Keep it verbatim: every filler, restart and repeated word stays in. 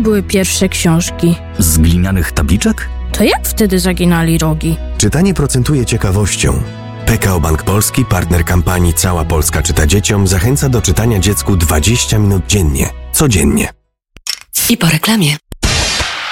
były pierwsze książki? Z glinianych tabliczek? To jak wtedy zaginali rogi? Czytanie procentuje ciekawością. P K O Bank Polski, partner kampanii Cała Polska czyta dzieciom, zachęca do czytania dziecku dwadzieścia minut dziennie, codziennie. I po reklamie.